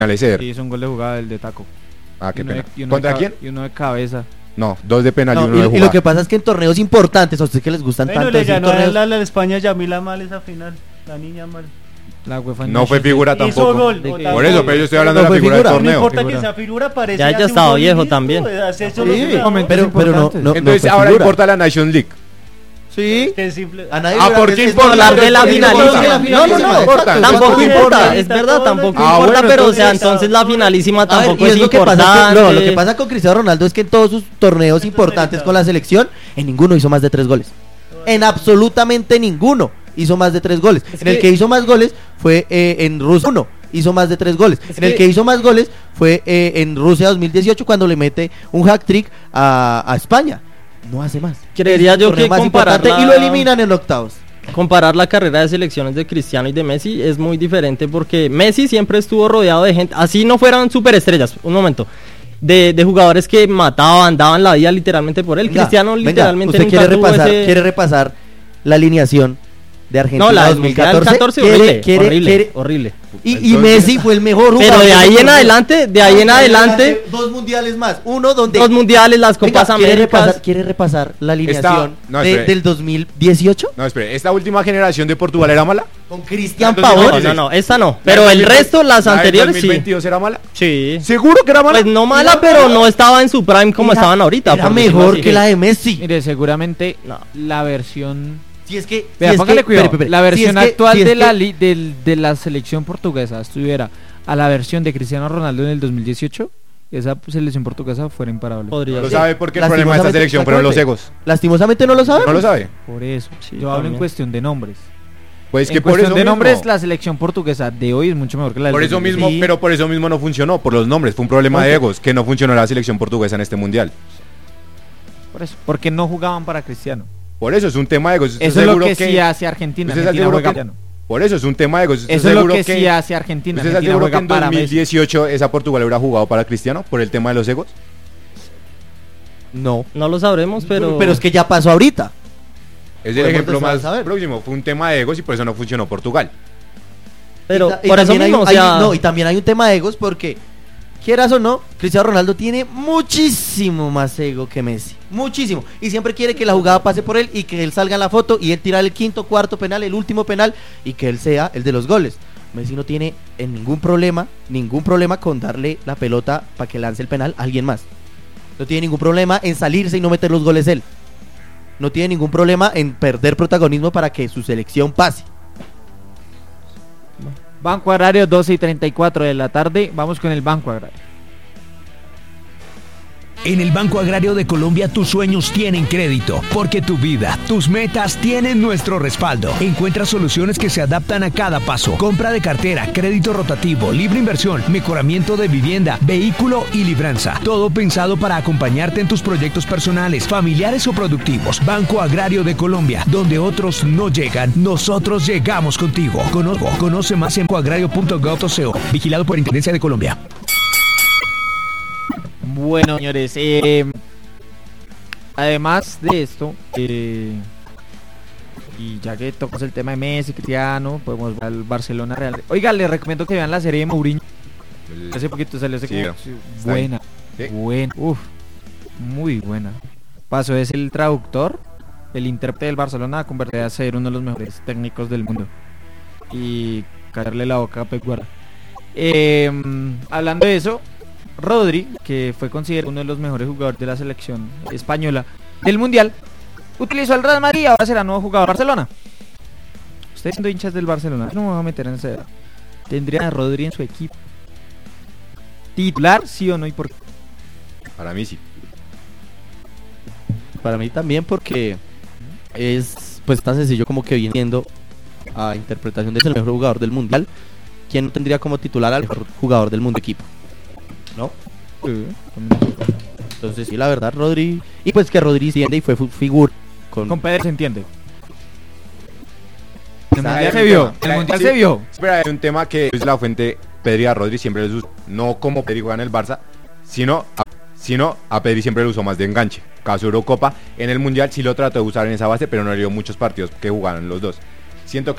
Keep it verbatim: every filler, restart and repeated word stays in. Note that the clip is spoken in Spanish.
penales. Sí, hizo un gol de jugada, el de taco. Ah, qué Y uno pena. de- y uno ¿Contra de ca- quién? Y uno de cabeza. No, dos de penal No, y uno de y, y jugada. lo que pasa es que en torneos importantes, a ustedes que les gustan Bueno, tanto le así, ganó a torneos, la, la de España Yamila mal esa final. La niña mal. La UEFA No fue figura Hizo tampoco. gol. De- o Por tampoco. Por eso, pero yo estoy hablando No de la fue figura, figura. del No torneo. importa Figura. que esa figura aparece. Ya- ya estaba viejo también. Sí, momentos pero, pero no, no, Entonces no fue ahora figura. importa la Nations League. Sí. Que simple. A nadie Ah, le- ¿por es- qué es importa? hablar de la es finalísima. hablar de la No, finalísima, no, no, exacto, importa. Tampoco exacto. importa, es verdad, tampoco Ah, importa, bueno, pero o entonces sea, está- entonces la finalísima A ver, tampoco y es es lo que pasa importante. que, no, lo que pasa con Cristiano Ronaldo es que en todos sus torneos importantes con la selección, en ninguno hizo más de tres goles. En absolutamente ninguno hizo más de tres goles. Es en el que- que hizo más goles fue eh, en Rusia uno, hizo más de tres goles. Es en el que- que hizo más goles fue eh, en Rusia dos mil dieciocho cuando le mete un hack trick a, a España. No hace más. Creería Es el yo torneo que más comparar importante la- y lo eliminan en octavos. Comparar la carrera de selecciones de Cristiano y de Messi es muy diferente porque Messi siempre estuvo rodeado de gente, así no fueran superestrellas, un momento, de, de jugadores que mataban, daban la vida literalmente por él. Venga, Cristiano venga, literalmente usted nunca quiere tuvo repasar, ese- quiere repasar la alineación de Argentina No, la del dos mil catorce. Mundial catorce, Quiere- horrible, quiere- horrible, quiere- horrible. Y, y Entonces- Messi fue el mejor Pero de ahí en jugador. adelante, de ahí en adelante, dos mundiales más, uno donde dos mundiales, las Venga, Copas ¿quiere Américas. repasar, quiere repasar la alineación no, de- espere. del dos mil dieciocho No, espere, ¿esta última generación de Portugal era mala? con Cristian Entonces, Pavón? No, no, no, esa no. ¿La Pero del el dos mil resto, las ¿La del anteriores sí. dos mil veintidós era mala? Sí. ¿Seguro que era mala? Pues no mala, pero no estaba en su prime como Era- estaban ahorita. Era por decirlo mejor así. que la de Messi. Mire, seguramente No. la versión... Si es que, Vea, si es póngale que- cuidado. espere, espere, La si versión es que- actual si es de, la que- li- del- de la selección portuguesa estuviera a la versión de Cristiano Ronaldo en el dos mil dieciocho, esa selección portuguesa fuera imparable. Podría Lo ser. sabe porque el problema de esta Lastimosamente, selección fueron los exactamente. egos. Lastimosamente no lo sabe. ¿No lo sabe? Por eso. Sí, Yo hablo en también. cuestión de nombres. Pues en que por cuestión eso de mismo. nombres, la selección portuguesa de hoy es mucho mejor que la del Por eso dos mil mismo, Sí. pero por eso mismo no funcionó, por los nombres. Fue un problema de egos, que no funcionó la selección portuguesa en este mundial. Por eso. Porque no jugaban para Cristiano. Por eso es un tema de egos. Estoy Eso es lo seguro que, sí hace Argentina. ¿Usted está Argentina seguro juega que- para- Por eso es un tema de egos. ¿Usted Eso es lo seguro que, sí hace Argentina. ¿Usted está Argentina seguro que juega en para Messi. dos mil dieciocho esa Portugal hubiera jugado para Cristiano por el tema de los egos? No. No lo sabremos, pero. Pero es que ya pasó ahorita. Es el Podemos ejemplo empezar a más saber. próximo. Fue un tema de egos y por eso no funcionó Portugal. Pero Y ta- y por eso también hay mismo, un- o sea. hay- no, y también hay un tema de egos porque, quieras o no, Cristiano Ronaldo tiene muchísimo más ego que Messi. Muchísimo. Y siempre quiere que la jugada pase por él y que él salga en la foto y él tirar el quinto, cuarto penal, el último penal y que él sea el de los goles. Messi no tiene en ningún problema, ningún problema con darle la pelota para que lance el penal a alguien más. No tiene ningún problema en salirse y no meter los goles él. No tiene ningún problema en perder protagonismo para que su selección pase. Banco Agrario, doce y treinta y cuatro de la tarde. Vamos con el Banco Agrario. En el Banco Agrario de Colombia tus sueños tienen crédito, porque tu vida, tus metas tienen nuestro respaldo. Encuentra soluciones que se adaptan a cada paso. Compra de cartera, crédito rotativo, libre inversión, mejoramiento de vivienda, vehículo y libranza. Todo pensado para acompañarte en tus proyectos personales, familiares o productivos. Banco Agrario de Colombia, donde otros no llegan, nosotros llegamos contigo. Cono- Conoce más en bancoagrario punto gov punto co. Vigilado por Intendencia de Colombia. Bueno, señores, eh, además de esto, eh, y ya que tocamos el tema de Messi, Cristiano, podemos ver al Barcelona Real. Oiga, les recomiendo que vean la serie de Mourinho. Hace poquito salió ese Sí, como- sí, buena, Sí. buena, uf, muy buena. Pasó de ser el traductor, el intérprete del Barcelona, a convertirse a ser uno de los mejores técnicos del mundo y callarle la boca a Pep Guardiola. Eh, hablando de eso, Rodri, que fue considerado uno de los mejores jugadores de la selección española del Mundial, utilizó al Real Madrid y ahora será nuevo jugador de Barcelona. Ustedes siendo hinchas del Barcelona, no me voy a meter en ese. ¿Tendrían a Rodri en su equipo titular, sí o no? ¿Y por qué? Para mí sí. Para mí también porque es pues tan sencillo como que viene siendo a interpretación de ser el mejor jugador del mundial. ¿Quién no tendría como titular al mejor jugador del mundo equipo? ¿No? Entonces sí, la verdad, Rodri. Y pues que Rodri entiende y fue fu- figura con, Con Pedro se entiende. En el ¿Sabe? Mundial se Hay un vio, tema. en el Mundial Sí. se vio. Espera, hay un tema que es la fuente Pedri a Rodri siempre les usó, no como Pedri juega en el Barça, sino a, sino a Pedri siempre lo usó más de enganche. Caso Eurocopa, en el Mundial sí lo trató de usar en esa base, pero no le dio muchos partidos que jugaron los dos. Siento que